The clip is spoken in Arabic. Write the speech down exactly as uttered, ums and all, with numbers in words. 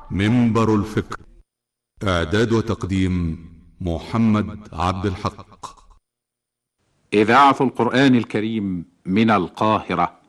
منبر الفكر. إعداد وتقديم محمد عبد الحق. إذاعة القرآن الكريم من القاهرة.